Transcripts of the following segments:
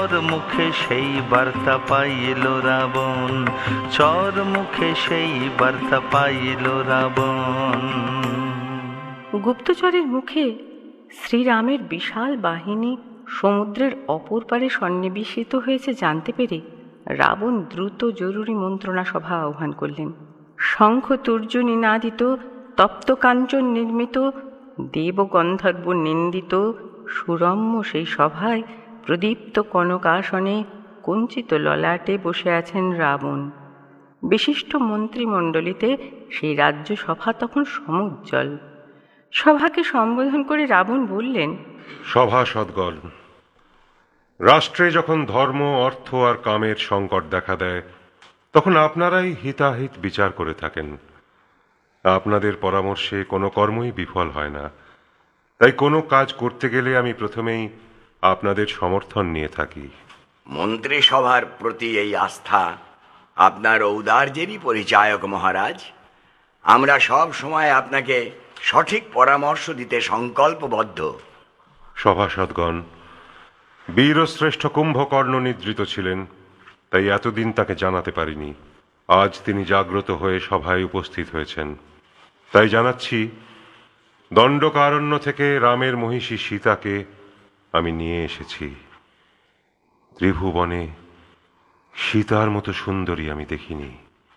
চর মুখে সেই বার্তা পাইল রাবণ, চর মুখে সেই বার্তা পাইল রাবণ। গুপ্তচরের মুখে শ্রীরামের বিশাল বাহিনী সমুদ্রের অপর পারে সন্নিবেশিত হয়েছে জানতে পেরে রাবণ দ্রুত জরুরি মন্ত্রণা সভা আহ্বান করলেন। শঙ্খ তূর্জনী নাদিত, তপ্ত কাঞ্চন নির্মিত, দেবগন্ধর্ব নিন্দিত সুরম্য সেই সভায় প্রদীপ্ত কনকাসনে কুঞ্চিত ললাটে বসে আছেন রাবণ। বিশিষ্ট মন্ত্রিমণ্ডলীতে সেই রাজ্য সভা তখন সমুজ্জ্বল। সভাকে সম্বোধন করে রাবণ বললেন, সভাসদগণ, রাষ্ট্রে যখন ধর্ম, অর্থ আর কামের সংকট দেখা দেয়, তখন আপনারাই হিতাহিত বিচার করে থাকেন। আপনাদের পরামর্শে কোনো কর্মই বিফল হয় না। তাই কোনো কাজ করতে গেলে আমি প্রথমেই আপনাদের সমর্থন নিয়ে থাকি। মন্ত্রিসভার প্রতি এই আস্থা আপনার ঔদার্যেরই পরিচায়ক মহারাজ। আমরা সব সময় আপনাকে সঠিক পরামর্শ দিতে সংকল্পবদ্ধ। সভাসদগণ, বীরশ্রেষ্ঠ কুম্ভকর্ণ নিদ্রিত ছিলেন, তাই এতদিন তাকে জানাতে পারিনি। আজ তিনি জাগ্রত হয়ে সভায় উপস্থিত হয়েছেন, তাই জানাচ্ছি, দণ্ডকারণ্য থেকে রামের মহিষী সীতাকে আমি নিয়ে এসেছি। ত্রিভুবনে সীতার মতো সুন্দরী আমি দেখিনি।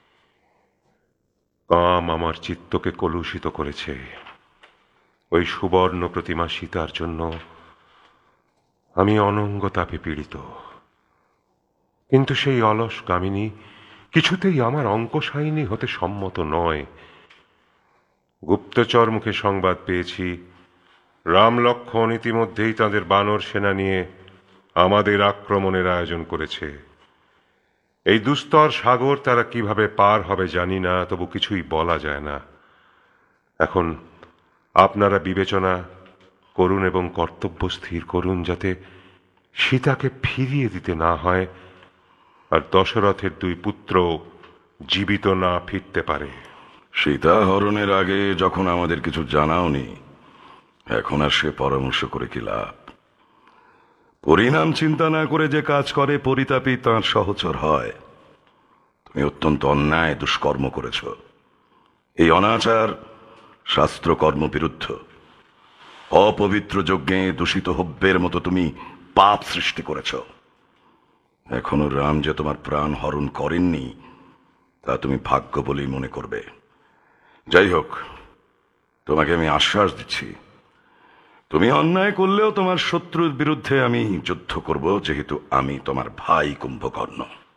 কাম আমার চিত্তকে কলুষিত করেছে। ওই সুবর্ণ প্রতিমা সীতার জন্য আমি অনঙ্গ তাপে পীড়িত। কিন্তু সেই অলস কামিনী কিছুতেই আমার অঙ্কশায়িনী হতে সম্মত নয়। গুপ্তচর মুখে সংবাদ পেয়েছি, রাম লক্ষ্মণ ইতিমধ্যেই তাদের বানর সেনা নিয়ে আমাদের আক্রমণের আয়োজন করেছে। এই দুস্তর সাগর তারা কিভাবে পার হবে জানি না, তবু কিছুই বলা যায় না। এখন আপনারা বিবেচনা করুন এবং কর্তব্য স্থির করুন, যাতে সীতাকে ফিরিয়ে দিতে না হয় আর দশরথের দুই পুত্র জীবিত না ফিরতে পারে। সীতা হরণের আগে যখন আমাদের কিছু জানাওনি, এখন আর সে পরামর্শ করে কি লাভ? পরিণাম চিন্তা না করে যে কাজ করে পরিতাপই তাঁর সহচর হয়। তুমি অত্যন্ত অন্যায় দুষ্কর্ম করেছ। এই অনাচার শাস্ত্রকর্ম বিরুদ্ধ। অপবিত্র যজ্ঞে দূষিত হব্যের মতো তুমি পাপ সৃষ্টি করেছ। এখনো রাম যে তোমার প্রাণ হরণ করেননি, তা তুমি ভাগ্য বলেই মনে করবে। যাই হোক, তোমাকে আমি আশ্বাস দিচ্ছি, তুমি অন্যায় করলেও তোমার শত্রুর বিরুদ্ধে আমি যুদ্ধ করব, যেহেতু আমি তোমার ভাই কুম্ভকর্ণ।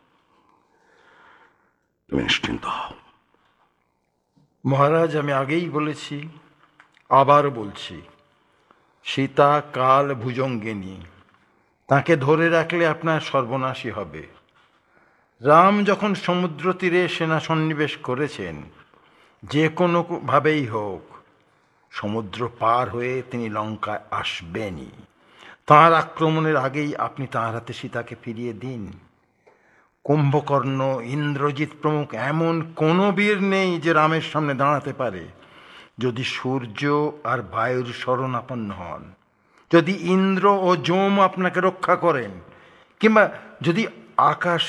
তুমি নিশ্চিন্ত হও। মহারাজ, আমি আগেই বলেছি, আবার বলছি, সীতা কাল ভুজঙ্গিনী। তাকে ধরে রাখলে আপনার সর্বনাশই হবে। রাম যখন সমুদ্র তীরে সেনা সন্নিবেশ করেছেন, যে কোনোভাবেই হোক সমুদ্র পার হয়ে তিনি লঙ্কায় আসবেনই। তাঁর আক্রমণের আগেই আপনি তাঁর হাতে সীতাকে ফিরিয়ে দিন। কুম্ভকর্ণ, ইন্দ্রজিৎ প্রমুখ এমন কোনো বীর নেই যে রামের সামনে দাঁড়াতে পারে। যদি সূর্য আর বায়ুর শরণাপন্ন হন, যদি ইন্দ্র ও যম আপনাকে রক্ষা করেন, কিংবা যদি আকাশ